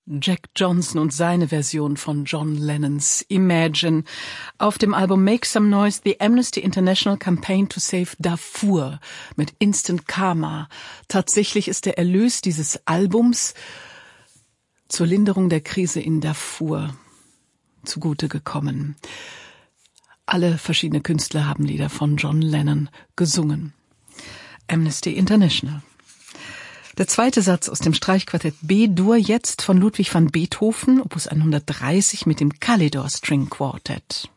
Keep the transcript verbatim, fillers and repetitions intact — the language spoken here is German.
Jack Johnson und seine Version von John Lennons Imagine. Auf dem Album Make Some Noise, The Amnesty International Campaign to Save Darfur mit Instant Karma. Tatsächlich ist der Erlös dieses Albums zur Linderung der Krise in Darfur zugute gekommen. Alle verschiedene Künstler haben Lieder von John Lennon gesungen. Amnesty International. Der zweite Satz aus dem Streichquartett B-Dur jetzt von Ludwig van Beethoven, Opus hundertdreißig mit dem Kalidor String Quartet.